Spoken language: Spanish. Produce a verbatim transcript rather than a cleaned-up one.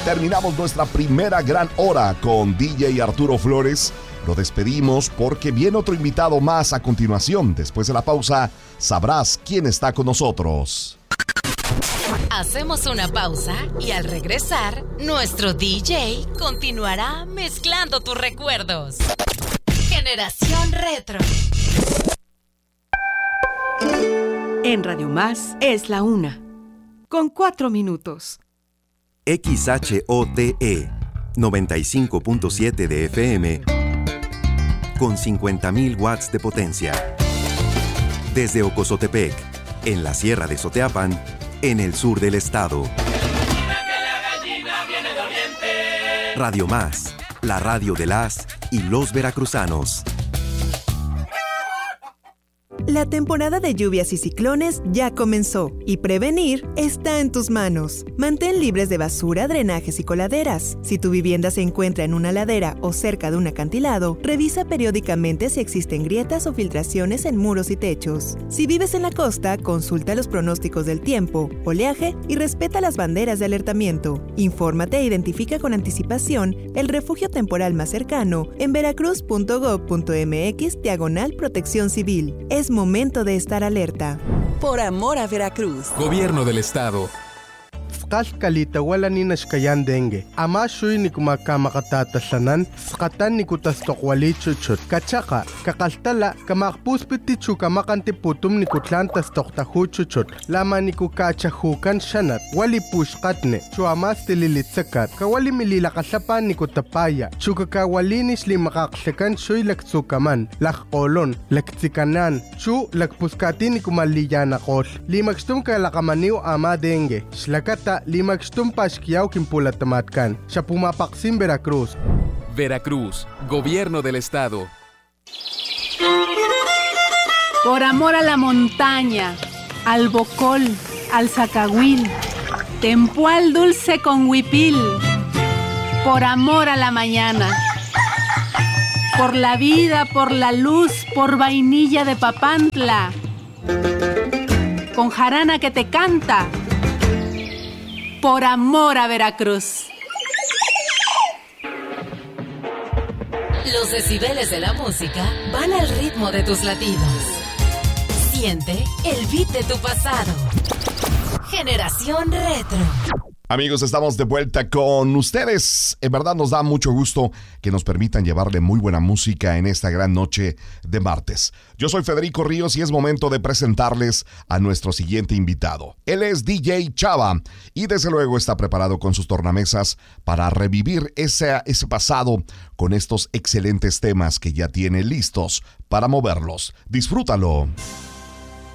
terminamos nuestra primera gran hora con D J Arturo Flores. Lo despedimos porque viene otro invitado más a continuación. Después de la pausa, sabrás quién está con nosotros. Hacemos una pausa y al regresar, nuestro D J continuará mezclando tus recuerdos. Generación Retro. En Radio Más es la una, con cuatro minutos. X H O T E noventa y cinco punto siete de F M con cincuenta mil watts de potencia. Desde Ocozotepec, en la Sierra de Soteapan, en el sur del estado. Radio Más, la radio de las y los veracruzanos. La temporada de lluvias y ciclones ya comenzó y prevenir está en tus manos. Mantén libres de basura, drenajes y coladeras. Si tu vivienda se encuentra en una ladera o cerca de un acantilado, revisa periódicamente si existen grietas o filtraciones en muros y techos. Si vives en la costa, consulta los pronósticos del tiempo, oleaje y respeta las banderas de alertamiento. Infórmate e identifica con anticipación el refugio temporal más cercano en veracruz punto gob punto mx diagonal protección civil. Es momento de estar alerta. Por amor a Veracruz. Gobierno del Estado. Kalita wala ni nashkayan dengue. Ama shuy ni kumakamakatatasanan, skatan ni kutastokwali chuchut. Kachaka, kakaltala, kamakpuspiti chukamakanti putum ni kutlan tastoktahu chuchut. Lama ni kukachahukan shanat, wali pushkatne, chuamas tililitsakat, kawali mililakasapan ni kutapaya, chukakawalinis limakaksekan shuy laktsukaman, lakkolon, laktsikanan, chu lakpuskati ni kumaliyanakosh. Limakstum kalakamaniw ama dengue, shlakata limakstum pashkiyaw kimpulatamatkan. Siya pumapaksim Veracruz. Veracruz, Gobierno del Estado. Por amor a la montaña, al bocol, al zacahuil, tempual dulce con huipil. Por amor a la mañana. Por la vida, por la luz, por vainilla de Papantla. Con jarana que te canta. Por amor a Veracruz. Los decibeles de la música van al ritmo de tus latidos. Siente el beat de tu pasado. Generación Retro. Amigos, estamos de vuelta con ustedes. En verdad nos da mucho gusto que nos permitan llevarle muy buena música en esta gran noche de martes. Yo soy Federico Ríos y es momento de presentarles a nuestro siguiente invitado. Él es D J Chava y desde luego está preparado con sus tornamesas para revivir ese, ese pasado con estos excelentes temas que ya tiene listos para moverlos. Disfrútalo.